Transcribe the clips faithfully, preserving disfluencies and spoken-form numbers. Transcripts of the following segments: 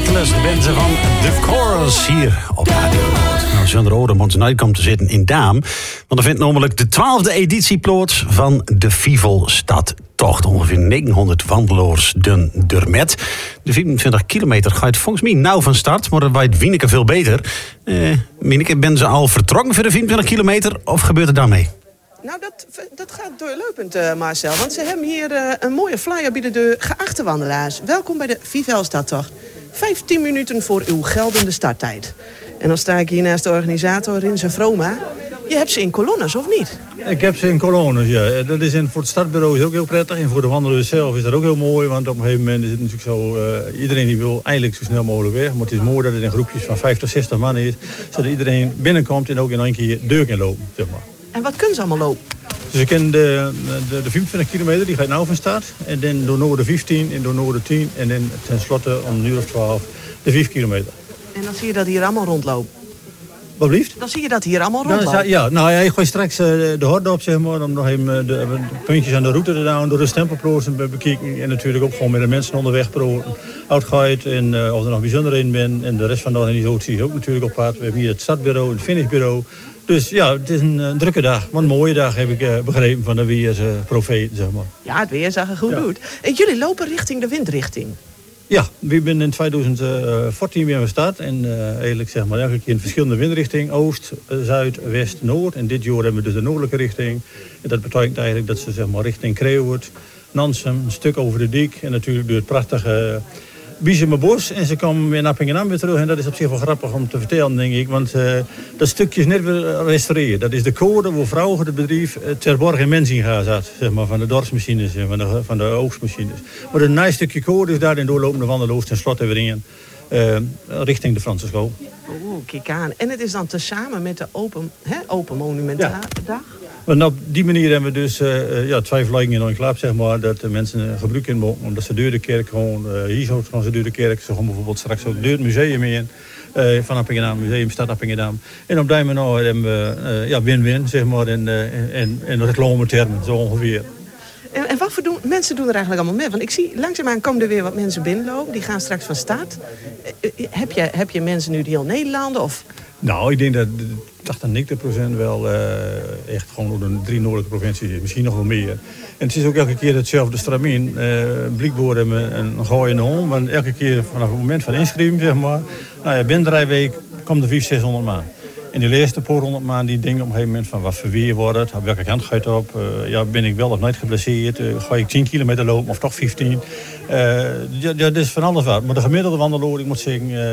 Breathless, ben ze van The Chorus hier op Radio Noord. Nou, zonder oren moet ze komen te zitten in Daam. Want er vindt namelijk de twaalfde editie plaats van de Fivelstadtocht. Ongeveer negenhonderd wandelaars den dermet. De vierentwintig kilometer gaat volgens mij nou van start, maar dat weet Wieneke veel beter. Eh, Wieneke, ben ze al vertrokken voor de vierentwintig kilometer of gebeurt er daarmee? Nou, dat, dat gaat doorlopend, uh, Marcel. Want ze hebben hier uh, een mooie flyer binnen de geachte wandelaars. Welkom bij de Fivelstadtocht. vijftien minuten voor uw geldende starttijd. En dan sta ik hier naast de organisator Rinse Vroma. Je hebt ze in kolonnes, of niet? Ik heb ze in kolonnes, ja. Dat is in, voor het startbureau is ook heel prettig. En voor de wandelaars zelf is dat ook heel mooi. Want op een gegeven moment is het natuurlijk zo... Uh, iedereen die wil eigenlijk zo snel mogelijk weg. Maar het is mooi dat het in groepjes van vijftig, zestig man is. Zodat iedereen binnenkomt en ook in één keer deur kan lopen, zeg maar. En wat kunnen ze allemaal lopen? Dus ik ken de, de, de vierentwintig kilometer, die gaat nou van start. En dan door Noorden vijftien en door Noorden tien. En dan tenslotte om een uur of twaalf de vijf kilometer. En dan zie je dat hier allemaal rondlopen? Wat blieft? Dan zie je dat hier allemaal rondlopen? Nou, ja, nou ja, ik gooi straks uh, de horde op, zeg maar. Om nog even de, de puntjes aan de route te doen, door de stempelplozen te bekijken. En natuurlijk ook gewoon met de mensen onderweg proeven. Oud-guide en uh, of er nog bijzonder in ben. En de rest van de organisatie is ook natuurlijk op pad. We hebben hier het startbureau, het finishbureau. Dus ja, het is een, een drukke dag. Maar een mooie dag heb ik uh, begrepen van de weersprofeet, uh, zeg maar. Ja, het weer zag er goed uit. Ja. En jullie lopen richting de windrichting? Ja, we zijn in twintig veertien weer gestart. En uh, eigenlijk zeg maar elke keer in verschillende windrichtingen. Oost, zuid, west, noord. En dit jaar hebben we dus de noordelijke richting. En dat betekent eigenlijk dat ze zeg maar richting Kreeuwert, Nansum, een stuk over de dik. En natuurlijk door het prachtige... Uh, Biezemerbos en ze komen weer naar Appingedam weer terug. En dat is op zich wel grappig om te vertellen, denk ik. Want uh, dat stukje is net weer restaureren. Dat is de code waar vroeger het bedrijf uh, Terborg en Mensinga zat. Zeg maar, van de dorpsmachines en van de, van de oogstmachines. Maar een nice stukje code is daar in doorlopende wandelaars ten slotte weer in. Uh, richting de Franse school. Oeh, kijk aan. En het is dan tezamen met de Open, hè, open Monumentendag? Ja. Want op die manier hebben we dus uh, ja, twee verleidingen in een klap, zeg maar, dat de mensen gebruik in mogen. Omdat ze door de kerk gewoon, uh, hier zo gaan ze door de kerk, ze gaan bijvoorbeeld straks ook door het museum in. Uh, van Appingedam, museum Stad Appingedam. En op die manier hebben we uh, ja, win-win, zeg maar, in, uh, in, in reclametermen, zo ongeveer. En, en wat voor doen, mensen doen er eigenlijk allemaal mee? Want ik zie langzaamaan komen er weer wat mensen binnenlopen. Die gaan straks van start. Uh, heb, je, heb je mensen nu die heel Nederland? Of? Nou, ik denk dat tachtig procent wel uh, echt gewoon door de drie noordelijke provincies is. Misschien nog wel meer. En het is ook elke keer hetzelfde stramien. Uh, Blijkbaar hebben we een gooi in de hond. Want elke keer vanaf het moment van inschrijven, zeg maar. Nou ja, binnen drie weken komt er vijfhonderd, zeshonderd man. En die laatste paar honderd man die denken op een gegeven moment van wat voor weer wordt het, op welke kant ga je het op, uh, ja, ben ik wel of niet geblesseerd, uh, ga ik tien kilometer lopen of toch vijftien. Uh, ja, dat is van alles wat. Maar de gemiddelde wandelaar, ik moet zeggen, uh,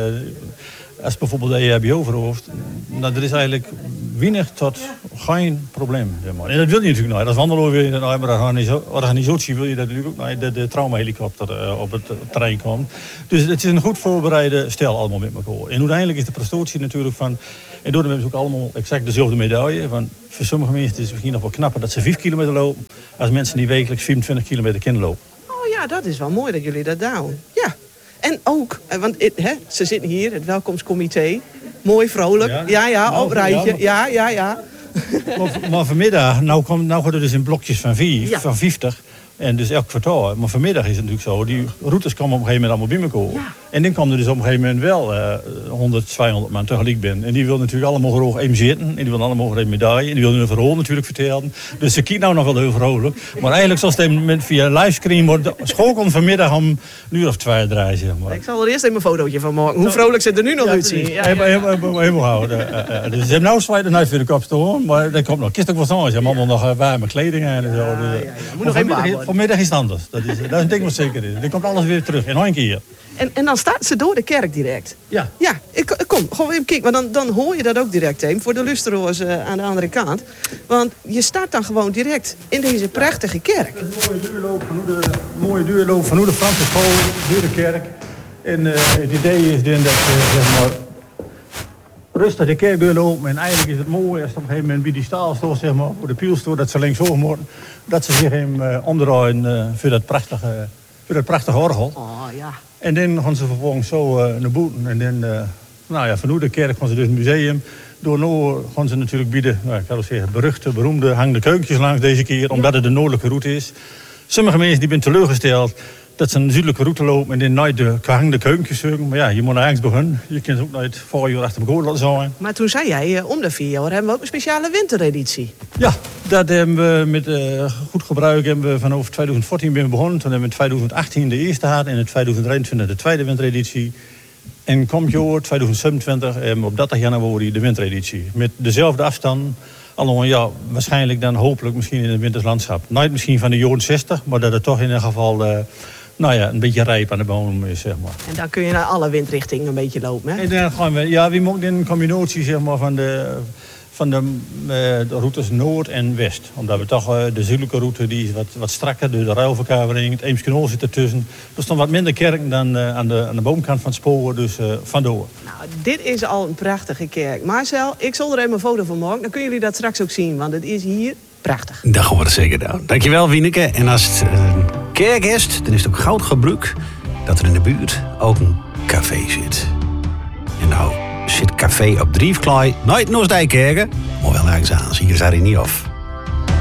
als bijvoorbeeld de E H B O verhoofd, nou, er is eigenlijk weinig tot geen probleem. Zeg maar. En dat wil je natuurlijk nooit. Als wandelaar wil je dat nooit, maar als organisatie wil je dat natuurlijk ook nooit, dat de traumahelikopter uh, op het terrein komt. Dus het is een goed voorbereide stel allemaal met elkaar. En uiteindelijk is de prestatie natuurlijk van... En door hebben ze ook allemaal exact dezelfde medaille. Want voor sommige mensen is het misschien nog wel knapper dat ze vijf kilometer lopen, als mensen die wekelijks vierentwintig kilometer kunnen lopen. Oh ja, dat is wel mooi dat jullie dat doen. Ja. En ook, want het, hè, ze zitten hier, het welkomstcomité. Mooi, vrolijk. Ja, ja, ja nou, op rijtje. Ja, ja, ja. Maar, maar vanmiddag, nou, komt, nou gaat het dus in blokjes van vier, ja. van vijftig. En dus elk kwartaal. Maar vanmiddag is het natuurlijk zo. Die routes komen op een gegeven moment allemaal bij elkaar. Ja. En dan komen er dus op een gegeven moment wel uh, honderd, tweehonderd man tegelijk binnen. En die willen natuurlijk allemaal graag even zitten. En die willen allemaal graag een medaille. En die willen hun verhaal natuurlijk vertellen. Dus ze kijken nou nog wel heel vrolijk. Maar eigenlijk zoals het met via livestream wordt. School komt vanmiddag om een uur of twee, drie, zeg maar. Ik zal er eerst even een fotootje van maken. Hoe vrolijk ze er nu nog ja, uitzien. Ja, ja, ja. Helemaal, helemaal houden. Uh, uh, dus ze hebben nou zwaait uit voor de kop te horen. Maar dat komt nog. Kist ook wel zo. Ze hebben allemaal nog uh, warme kleding aan en zo. Ja, ja, ja. Moet nog even vanmiddag is het anders. Dat is, dat is een ding wat zeker is. Dan komt alles weer terug in één keer. En, en dan staat ze door de kerk direct. Ja. Ja, ik, kom, gewoon even kijken. Maar dan, dan hoor je dat ook direct even. Voor de luisteraars uh, aan de andere kant. Want je staat dan gewoon direct in deze prachtige kerk. Het is een mooie duurloop van hoe de, mooie duurloop van hoe de Franse school door de kerk. En uh, het idee is dan dat uh, zeg maar, rustig de kerk doorlopen. En eigenlijk is het mooi als op een gegeven moment bij die staal staat, zeg maar, voor de pielstoel, dat ze links over moeten. Dat ze zich hem uh, omdraaien uh, voor, dat prachtige, voor dat prachtige orgel. Oh, ja. En dan gaan ze vervolgens zo uh, naar boeten. En dan, uh, nou ja, van hoe de kerk gaan ze dus het museum. Door Noord gaan ze natuurlijk bieden, nou, ik zou zeggen, beruchte, beroemde hangende keukentjes langs deze keer. Omdat het de noordelijke route is. Sommige mensen die zijn teleurgesteld dat ze een zuidelijke route lopen en dan nooit de gehangde keukentjes zoeken. Maar ja, je moet naar ergens beginnen. Je kunt ook nooit voor je achter elkaar laten zijn. Maar toen zei jij, uh, om de vier jaar hebben we ook een speciale wintereditie. Ja, dat hebben we met uh, goed gebruik hebben we vanaf twintig veertien ben we begonnen. Toen hebben we in twintig achttien de eerste gehad en in twintig drieëntwintig de tweede wintereditie. En komt jaar twintig zevenentwintig hebben we op dertig januari de wintereditie. Met dezelfde afstand. Allemaal, ja, waarschijnlijk dan hopelijk misschien in het winterslandschap. Nooit misschien van de jaren zestig, maar dat het toch in ieder geval uh, nou ja, een beetje rijp aan de boom is, zeg maar. En dan kun je naar alle windrichtingen een beetje lopen, hè? En dan gaan we, ja, we moeten een combinatie zeg maar, van de, van de, uh, de routes Noord en West. Omdat we toch uh, de zuidelijke route die is wat, wat strakker, de, de ruilverkavering, het Eemskanaal zit ertussen. Er staan wat minder kerken dan uh, aan, de, aan de boomkant van het spoor, dus uh, vandoor. Nou, dit is al een prachtige kerk. Marcel, ik zal er even een foto van maken. Dan kunnen jullie dat straks ook zien, want het is hier prachtig. Dat gaan we er zeker doen. Dankjewel, Wieneke. En als het uh, een kerk is, dan is het ook goud gebruik dat er in de buurt ook een café zit. En nou zit café op Driefklaai, nooit Noosdijkerken, maar wel ergens aan. Hier is hij niet af.